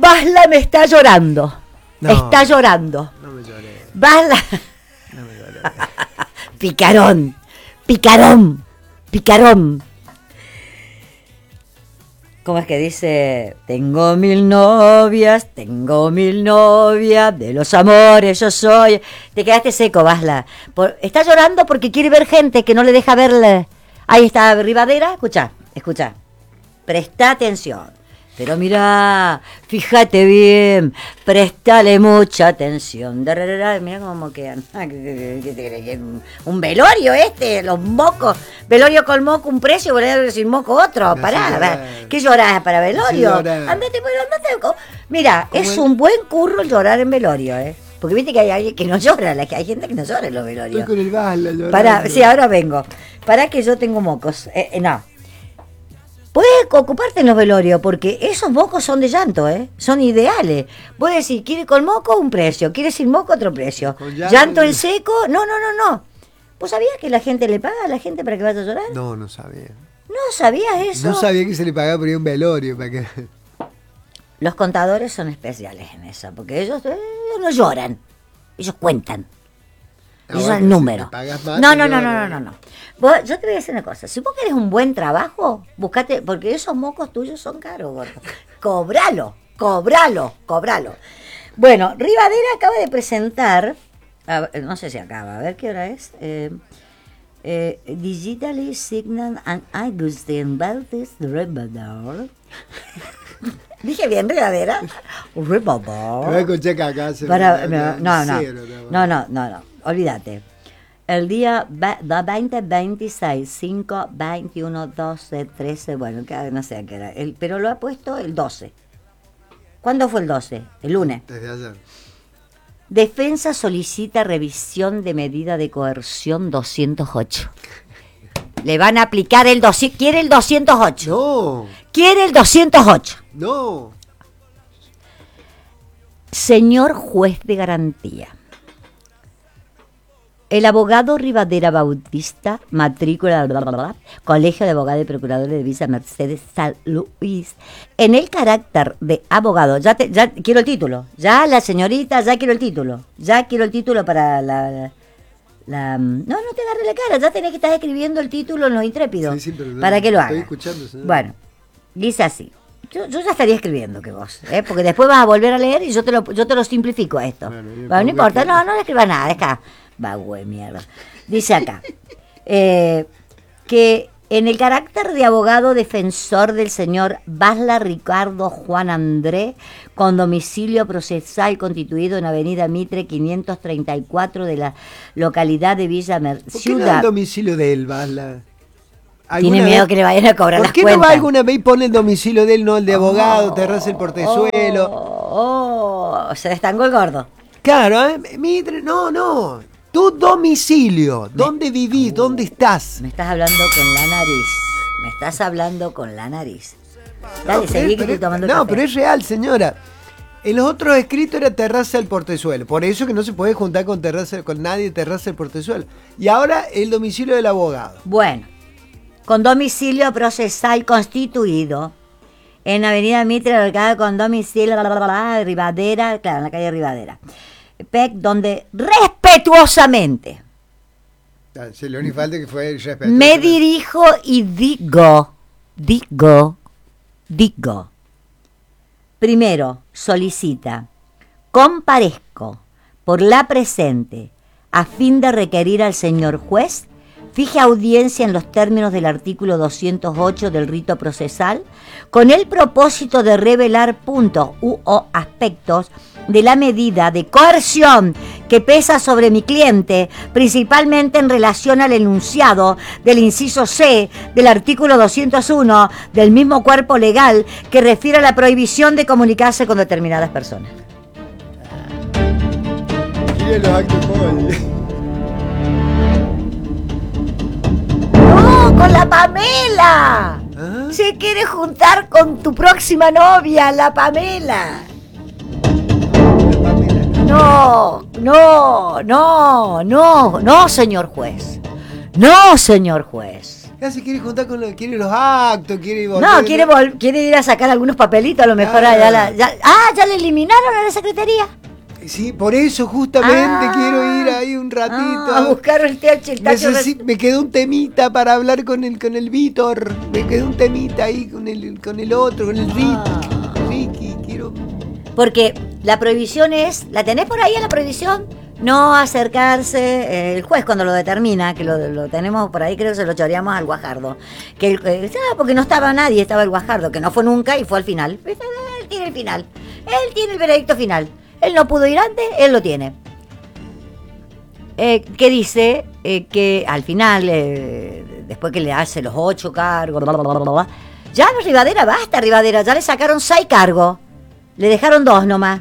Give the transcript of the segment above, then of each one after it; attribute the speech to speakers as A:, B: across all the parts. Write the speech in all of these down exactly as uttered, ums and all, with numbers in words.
A: Basla me está llorando.
B: No,
A: está llorando.
B: No me lloré.
A: Basla.
B: No me lloré.
A: Picarón. Picarón. Picarón. ¿Cómo es que dice? Tengo mil novias, tengo mil novias, de los amores yo soy. Te quedaste seco, Basla. Por, está llorando porque quiere ver gente que no le deja verle. Ahí está Rivadera, escucha, escucha. Presta atención. Pero mira, fíjate bien, prestale mucha atención. Mira cómo quedan. Un velorio este, los mocos. Velorio con moco un precio, velorio sin moco otro. Pará, ¿qué llorás para velorio? Sí, andate, andate. Mira, es el... un buen curro llorar en velorio, ¿eh? Porque viste que hay alguien que no llora, hay gente que no llora en los velorios.
B: Estoy con el Basla llorando.
A: Pará, sí, ahora vengo. Pará que yo tengo mocos. Eh, eh, no. Puedes ocuparte en los velorios, porque esos mocos son de llanto, ¿eh? Son ideales. Vos decís, ¿quiere con moco? Un precio. ¿Quiere sin moco? Otro precio. Llanto, llanto en seco? No, no, no, no. ¿Vos sabías que la gente le paga a la gente para que vaya a llorar?
B: No, no sabía.
A: ¿No sabías eso?
B: No sabía que se le pagaba por ir a un velorio. Para que...
A: Los contadores son especiales en eso, porque ellos, ellos no lloran. Ellos cuentan. Eso es el número. No, no, no, no, no, no, no. Vos, yo te voy a decir una cosa. Si vos querés un buen trabajo, buscate, porque esos mocos tuyos son caros, gordo. Cobralo, cobralo, cobralo. Bueno, Rivadera acaba de presentar, a, no sé si acaba, a ver qué hora es. Eh, eh, Digitally Signal and Augustin Baltis Rivador. Dije bien, Rivadera. Rivador.
B: Te voy a escuchar acá.
A: Para, no, no, no, no, no, no, no, olvídate. El día veinte, veintiséis, cinco, veintiuno, doce, trece, bueno, no sé a qué era, el, pero lo ha puesto el doce. ¿Cuándo fue el doce? El lunes.
B: Desde ayer.
A: Defensa solicita revisión de medida de coerción doscientos ocho. Le van a aplicar el doscientos, quiere el doscientos ocho.
B: No.
A: Quiere el doscientos ocho.
B: No.
A: Señor juez de garantía. El abogado Rivadera Bautista, matrícula, bla, bla, bla, Colegio de Abogados y Procuradores de Villa Mercedes San Luis, en el carácter de abogado, ya, te, ya quiero el título, ya la señorita, ya quiero el título, ya quiero el título para la, la, la no, no te agarres la cara, ya tenés que estar escribiendo el título en Los Intrépidos, sí, sí, pero para no, que lo hagas. Estoy escuchando, señor. Bueno, dice así. Yo, yo ya estaría escribiendo que vos, ¿eh? Porque después vas a volver a leer y yo te lo, yo te lo simplifico esto. Bueno, bueno, no importa, que... no, no le escribas nada, deja. Va, güey, mierda. Dice acá, eh, que en el carácter de abogado defensor del señor Basla Ricardo Juan André, con domicilio procesal constituido en Avenida Mitre quinientos treinta y cuatro de la localidad de Villa Mercedes.
B: ¿Por qué no es el domicilio de él, Basla?
A: Tiene miedo vez, que le vayan a cobrar las cuentas.
B: ¿Por qué no va alguna vez y pone el domicilio de él, no el de abogado, oh, terraza el portezuelo?
A: Oh, oh, se destangó el gordo.
B: Claro, ¿eh? Mitre, no, no. Tu domicilio, ¿dónde vivís? Uh, ¿Dónde estás?
A: Me estás hablando con la nariz. Me estás hablando con la nariz. Dale, no, seguí que estoy tomando
B: No,
A: café.
B: Pero es real, señora. En los otros escritos era terraza del portezuelo. Por eso que no se puede juntar con terraza, con nadie terraza del portezuelo. Y ahora el domicilio del abogado.
A: Bueno, con domicilio procesal constituido en Avenida Mitre, con domicilio bla, bla, bla, Rivadera, claro, en la calle Rivadera. P E C, donde respetuosamente
B: sí, lo único falta que fue
A: me dirijo y digo, digo, digo, primero solicita, comparezco por la presente a fin de requerir al señor juez fije audiencia en los términos del artículo doscientos ocho del rito procesal con el propósito de revelar puntos u o aspectos de la medida de coerción que pesa sobre mi cliente, principalmente en relación al enunciado del inciso C del artículo doscientos uno del mismo cuerpo legal que refiere a la prohibición de comunicarse con determinadas personas. ¡No, con la Pamela! ¿Ah? Se quiere juntar con tu próxima novia, la Pamela. No, no, no, no, no, señor juez. No, señor juez.
B: Ya se quiere juntar con los, quiere los actos, quiere volver.
A: No, quiere, vol- quiere ir a sacar algunos papelitos, a lo mejor
B: Ah.
A: allá la, ya, ah, ya le eliminaron a la secretaría.
B: Sí, por eso justamente
A: Ah.
B: quiero ir ahí un ratito.
A: Ah, a buscar el tacho, el tacho.
B: Necesi- me quedó un temita para hablar con el con el Víctor. Me quedó un temita ahí con el con el otro, con el Ricky.
A: Ah.
B: Ricky, quiero.
A: Porque la prohibición es, ¿la tenés por ahí en la prohibición? No acercarse, eh, el juez cuando lo determina, que lo, lo tenemos por ahí, creo que se lo choreamos al Guajardo. Que el, eh, ah, porque no estaba nadie, estaba el Guajardo, que no fue nunca y fue al final. Él tiene el final, él tiene el veredicto final. Él no pudo ir antes, él lo tiene. Eh, que dice eh, que al final, eh, después que le hace los ocho cargos, bla, bla, bla, bla, bla, ya Rivadera, basta Rivadera, ya le sacaron seis cargos, le dejaron dos nomás.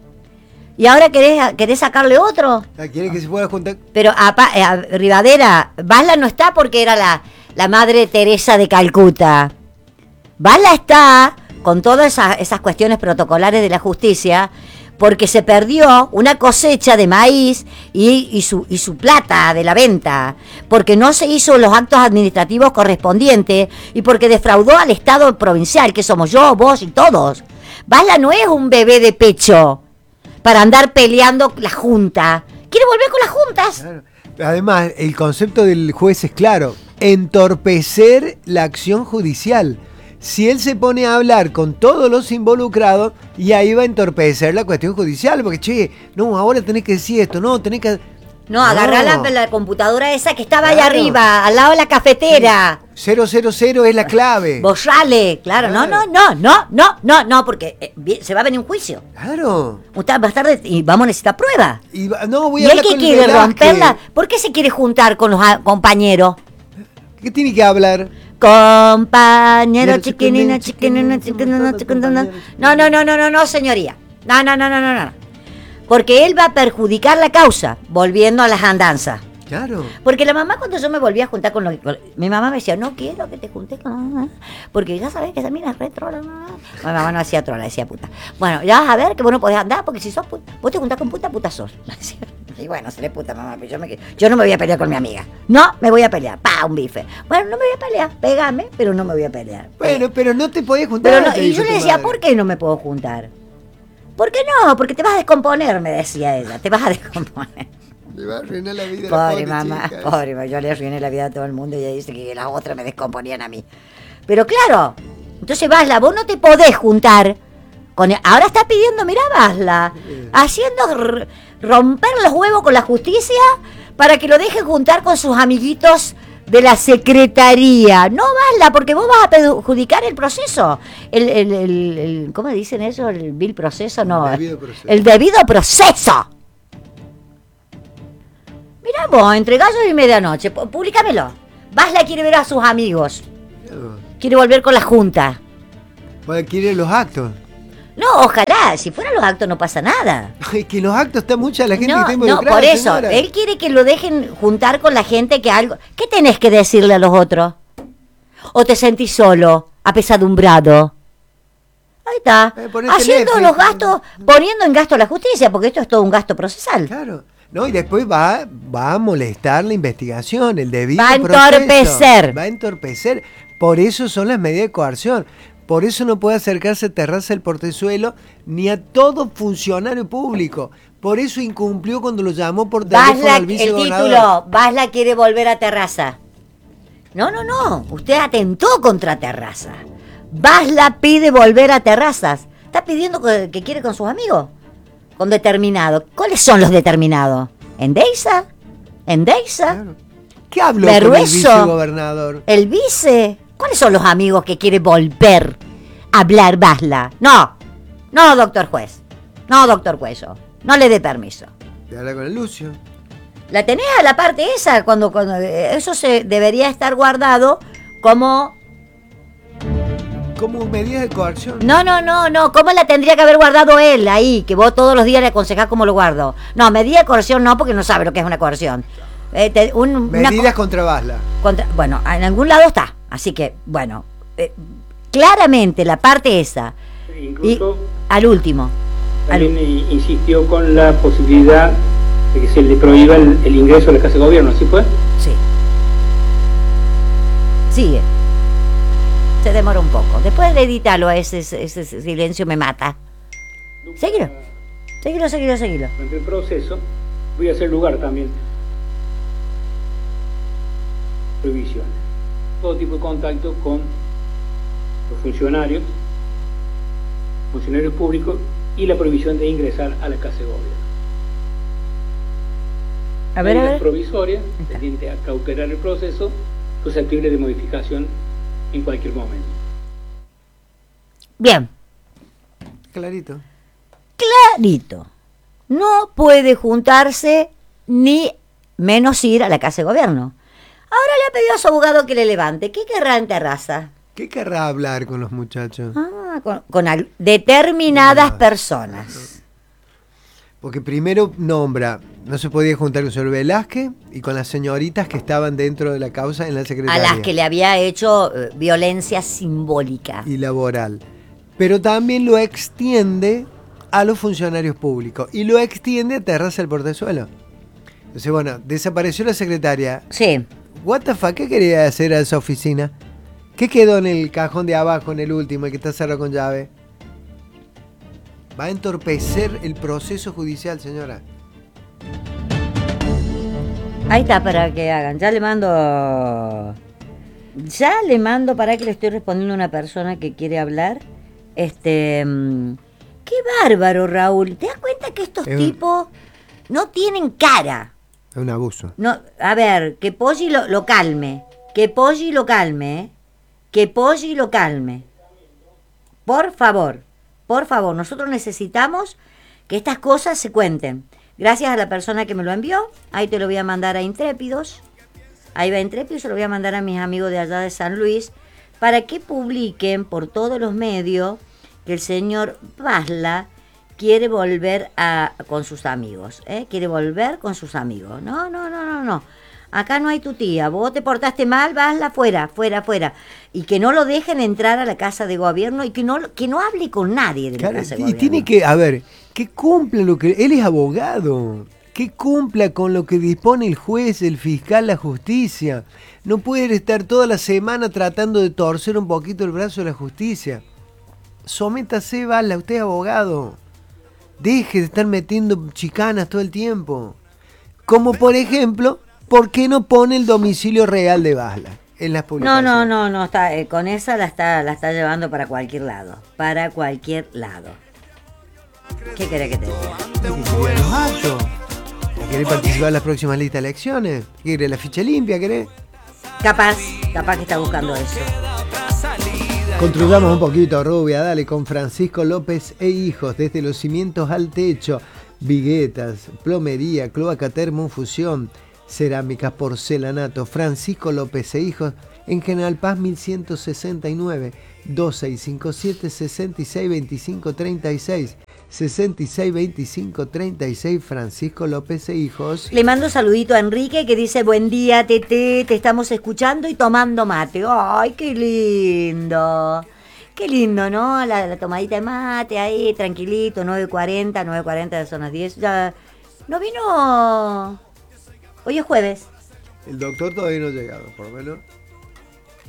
A: ¿Y ahora querés, querés sacarle otro?
B: Ah, ¿quiere que se pueda juntar?
A: Pero a, pa- a Rivadera, Basla no está porque era la, la madre Teresa de Calcuta. Basla está con todas esas, esas cuestiones protocolares de la justicia porque se perdió una cosecha de maíz y, y, su, y su plata de la venta, porque no se hizo los actos administrativos correspondientes y porque defraudó al Estado provincial, que somos yo, vos y todos. Basla no es un bebé de pecho para andar peleando la Junta. Quiere volver con las juntas.
B: Claro. Además, el concepto del juez es claro: entorpecer la acción judicial. Si él se pone a hablar con todos los involucrados, y ahí va a entorpecer la cuestión judicial, porque, che, no, ahora tenés que decir esto, no, tenés que...
A: No, agarrá la, la computadora esa que estaba
B: Claro.
A: allá arriba, al lado de la cafetera.
B: cero cero cero es la clave.
A: Borrale, claro, no, no, no, no, no, no, no, porque eh, vi- se va a venir un juicio.
B: Claro.
A: Usted va a estar de- y vamos a necesitar prueba.
B: Y va- no, voy
A: ¿Y
B: a
A: él
B: hablar
A: que
B: con el
A: quiere
B: Velázquez.
A: romperla? ¿Por qué se quiere juntar con los ah, compañeros?
B: ¿Qué tiene que hablar?
A: Compañero
B: Mira,
A: chiquinino,
B: chiquinino,
A: chiquinino, chiquinino,
B: chiquinino,
A: chiquinino.
B: compañero,
A: No, no, no, no, no, no, señoría. No, no, no, no, no, no. Porque él va a perjudicar la causa, volviendo a las andanzas.
B: Claro.
A: Porque la mamá, cuando yo me volví a juntar con, los, con- mi mamá me decía, no quiero que te juntes con... Porque ya sabes que también es re trola. Mi mamá no hacía trola, decía puta. Bueno, ya vas a ver que vos no podés andar, porque si sos puta, vos te juntás con puta, puta sos. Y bueno, seré puta, mamá, pero yo, me, yo no me voy a pelear con mi amiga. No, me voy a pelear. Pa, un bife. Bueno, no me voy a pelear, pégame, pero no me voy a pelear.
B: Bueno, pero no te podés juntar.
A: Pero no-
B: te
A: y
B: dijo
A: yo le
B: tu
A: decía,
B: madre.
A: ¿por qué no me puedo juntar? ¿Por qué no? Porque te vas a descomponer, me decía ella, te vas a descomponer.
B: Le va a arruinar la vida a la
A: Pobre mamá,
B: chica.
A: pobre mamá, yo le arruiné la vida a todo el mundo y ella dice que las otras me descomponían a mí. Pero claro, entonces Basla, vos no te podés juntar con... Ahora está pidiendo, mirá Basla, haciendo r- romper los huevos con la justicia para que lo dejen juntar con sus amiguitos de la secretaría. No, Basla, porque vos vas a perjudicar el proceso. El, el, el, el- ¿cómo dicen eso? El vil proceso, no.
B: El debido proceso.
A: El debido proceso. Mirá vos, entre gallos y medianoche, pu- públicamelo. Basla quiere ver a sus amigos. Quiere volver con la junta.
B: Pues quiere los actos.
A: No, ojalá, si fueran los actos no pasa nada.
B: Es que los actos está mucha la gente
A: No,
B: que está
A: no,
B: involucrada.
A: por eso,
B: señora.
A: él quiere que lo dejen juntar con la gente que algo... ¿Qué tenés que decirle a los otros? ¿O te sentís solo, apesadumbrado? Ahí está,
B: Eh, ponete
A: haciendo
B: Netflix.
A: los gastos, poniendo en gasto la justicia, porque esto es todo un gasto procesal.
B: Claro. No, y después va, va a molestar la investigación, el debido
A: Va a
B: proceso.
A: entorpecer.
B: Va a entorpecer. Por eso son las medidas de coerción. Por eso no puede acercarse a Terraza del Portezuelo ni a todo funcionario público. Por eso incumplió cuando lo llamó por teléfono
A: Basla,
B: al
A: el
B: vicegobernador.
A: título, Basla quiere volver a Terraza. No, no, no, usted atentó contra Terraza. Basla pide volver a Terrazas. Está pidiendo que, que quiere con sus amigos. Con determinado. ¿Cuáles son los determinados? ¿Endeiza? ¿Endeiza?
B: Claro. ¿Qué habló con el
A: Berrueso.
B: vicegobernador?
A: ¿El vice? ¿Cuáles son los amigos que quiere volver a hablar Basla? No, no, doctor juez. No, doctor Cuello. No le dé permiso.
B: ¿Qué habla con el Lucio?
A: La tenés a la parte esa, cuando, cuando eh, eso se debería estar guardado como...
B: Como medidas de coerción.
A: No, no, no, no, ¿cómo la tendría que haber guardado él ahí? Que vos todos los días le aconsejás cómo lo guardo. No, medida de coerción no, porque no sabe lo que es una coerción. Eh, te- un- una
B: Medidas
A: co-
B: contra Basla.
A: contra- bueno, en algún lado está. Así que, bueno, eh, claramente la parte esa. Y
C: Incluso
A: al último. al-
C: también eh, insistió con la posibilidad de que se le prohíba el, el ingreso a la Casa de Gobierno, ¿sí fue?
A: sí. Sigue. Se demora un poco. Después de editarlo a ese, ese silencio me mata. Seguilo. Seguilo, seguilo, seguilo.
C: Durante el proceso voy a hacer lugar también prohibiciones. Todo tipo de contacto con los funcionarios, funcionarios públicos y la prohibición de ingresar a la Casa de Gobierno.
A: A ver, a
C: Medidas
A: ver.
C: provisorias, tendiente a cautelar el proceso, susceptible de modificación en cualquier momento.
A: Bien.
B: Clarito.
A: Clarito. No puede juntarse ni menos ir a la Casa de Gobierno. Ahora le ha pedido a su abogado que le levante. ¿Qué querrá en terraza?
B: ¿Qué querrá hablar con los muchachos?
A: Ah, con, con al- determinadas
B: No.
A: personas.
B: Porque primero nombra, no se podía juntar con el señor Velázquez y con las señoritas que estaban dentro de la causa en la
A: A
B: secretaría.
A: las que le había hecho eh, violencia simbólica.
B: Y laboral. Pero también lo extiende a los funcionarios públicos y lo extiende a Terraza del Portezuelo. Entonces, bueno, desapareció la secretaria.
A: Sí.
B: What the fuck, ¿qué quería hacer a esa oficina? ¿Qué quedó en el cajón de abajo, en el último, el que está cerrado con llave? Va a entorpecer el proceso judicial, señora.
A: Ahí está para que hagan. Ya le mando. Ya le mando para que le estoy respondiendo a una persona que quiere hablar. Este. mm, Qué bárbaro, Raúl. ¿Te das cuenta que estos
B: Es un-
A: tipos no tienen cara?
B: Es un abuso.
A: No, a ver, que Poggi lo, lo calme. Que Poggi lo calme, ¿eh? Que Poggi lo calme. Por favor, por favor, nosotros necesitamos que estas cosas se cuenten. Gracias a la persona que me lo envió. Ahí te lo voy a mandar a Intrépidos. Ahí va Intrépidos, se lo voy a mandar a mis amigos de allá de San Luis, para que publiquen por todos los medios que el señor Basla quiere volver a, con sus amigos, ¿eh? Quiere volver con sus amigos. No, no, no, no, no. Acá no hay tu tía. Vos te portaste mal, Basla, fuera, fuera, fuera. Y que no lo dejen entrar a la Casa de Gobierno y que no, que no hable con nadie de la
B: Claro,
A: Casa de
B: y
A: Gobierno.
B: tiene que, a ver, que cumpla lo que... Él es abogado. Que cumpla con lo que dispone el juez, el fiscal, la justicia. No puede estar toda la semana tratando de torcer un poquito el brazo de la justicia. Sométase, Bala, usted es abogado. Deje de estar metiendo chicanas todo el tiempo. Como por ejemplo, ¿por qué no pone el domicilio real de Basla en las
A: No,
B: publicaciones?
A: no, no, no, está, eh, con esa la está, la está llevando para cualquier lado. Para cualquier lado. ¿Qué querés que te diga?
B: Mato. ¿Querés participar en las próximas listas de elecciones? ¿Querés la ficha limpia? ¿Querés?
A: Capaz, capaz que está buscando eso.
B: Construyamos un poquito, rubia, dale, con Francisco López e hijos, desde los cimientos al techo, viguetas, plomería, cloaca, termofusión, cerámicas, porcelanato. Francisco López e hijos, en General Paz mil ciento sesenta y nueve, dos seis cinco siete, seis seis dos cinco tres seis, seis seis dos cinco tres seis, Francisco López e hijos.
A: Le mando un saludito a Enrique que dice: buen día, Tete, te estamos escuchando y tomando mate. ¡Ay, qué lindo! Qué lindo, ¿no? La, la tomadita de mate ahí, tranquilito, nueve cuarenta, nueve cuarenta, ya son las diez. Ya no vino. Hoy es jueves.
B: El doctor todavía no ha llegado, por lo menos.